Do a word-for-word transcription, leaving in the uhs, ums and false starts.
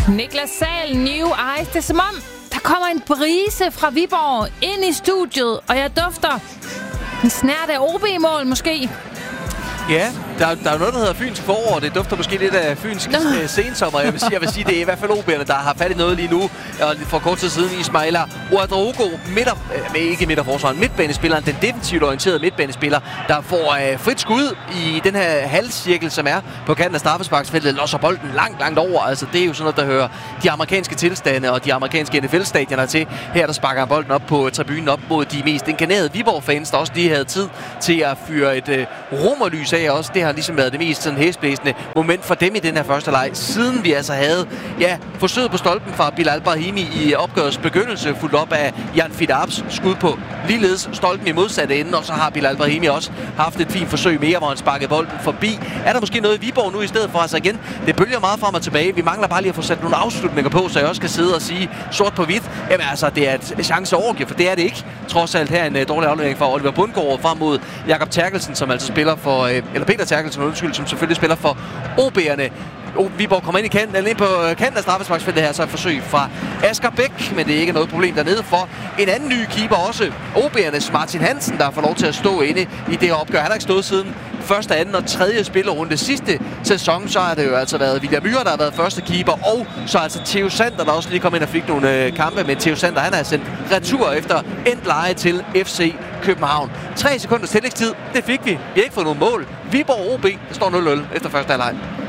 Niklas Sahl, New Eyes. Det er som om, der kommer en brise fra Viborg ind i studiet, og jeg dufter en snert af O B-mål måske. Ja, der, der er noget, der hedder fynsk forår. Det dufter måske lidt af fynsk øh, sensommer. Jeg vil sige, jeg vil sige, det er i hvert fald O B'erne, der har fat i noget lige nu. Og for kort tid siden, Ismaila Ouedraogo, midter, øh, ikke midterforsvaren, midtbanespilleren, den defensivt orienterede midtbanespiller, der får øh, frit skud i den her halvcirkel, som er på kanten af straffesparksfeltet, losser bolden langt, langt over. Altså, det er jo sådan noget, der hører de amerikanske tilstande og de amerikanske N F L-stadioner til. Her der sparker bolden op på tribunen op mod de mest inkarnerede Viborg-fans, der også lige havde tid til at fyre et øh, romerlys af også. Det har ligesom været det mest sådan hæsblæsende moment for dem i den her første leg, siden vi altså havde ja, forsøget på stolpen fra Bilal Brahimi i opgørets begyndelse, fuldt op af Jan Fidabs skud på ligeledes stolpen i modsatte ende, og så har Bilal Brahimi også haft et fint forsøg mere, hvor han sparkede bolden forbi. Er der måske noget i Viborg nu i stedet for? Altså igen, det bølger meget frem og tilbage. Vi mangler bare lige at få sat nogle afslutninger på, så jeg også kan sidde og sige sort på hvidt. Jamen altså, det er et chance overgive, for det er det ikke. Trods alt her en uh, dårlig aflevering fra Oliver Bundgaard frem mod Jakob Terkelsen, som altså spiller for, uh, eller Peter Terkelsen, undskyld, som selvfølgelig spiller for O B'erne. Oh, Viborg kommer ind i kanten, eller ind på kanten af straffesparksfeltet her, så et forsøg fra Asger Bæk, men det er ikke noget problem dernede for en anden ny keeper også. O B'ernes Martin Hansen, der får lov til at stå inde i det her opgør. Han har ikke stået siden første, anden og tredje spillerunde sidste sæson. Så har det jo altså været William Myhre, der har været første keeper, og så altså Theo Sander, der også lige kom ind og fik nogle øh, kampe. Men Theo Sander, han er sendt retur efter endt leje til F C København. Tre sekunders tillægstid, det fik vi. Vi har ikke fået nogen mål. Viborg O B, det står nul nul efter første halvleg.